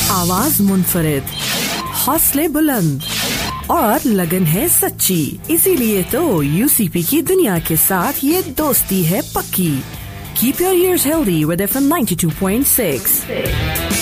आवाज मुनफरिद, हौसले बुलंद और लगन है सच्ची। इसीलिए तो यूसीपी की दुनिया के साथ ये दोस्ती है पक्की। Keep your ears healthy with FM 92.6.